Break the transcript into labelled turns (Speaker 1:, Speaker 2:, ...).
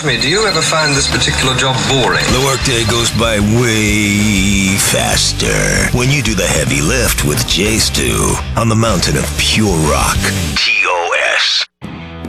Speaker 1: me, do you ever find this particular job boring?
Speaker 2: The workday goes by way faster when you do the heavy lift with Jay Stu on the mountain of pure rock. TOS.